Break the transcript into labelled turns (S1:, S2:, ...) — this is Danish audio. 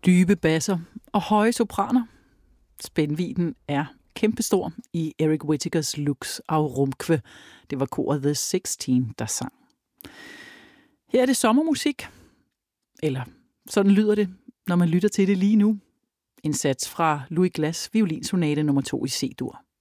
S1: Dybe basser og høje sopraner. Spændvidden er kæmpestor i Eric Whittakers Lux auf Rumpfe. Det var koret The 16, der sang. Her er det sommermusik. Eller sådan lyder det, når man lytter til det lige nu. En sats fra Louis Glass violinsonate nummer 2 i C-dur.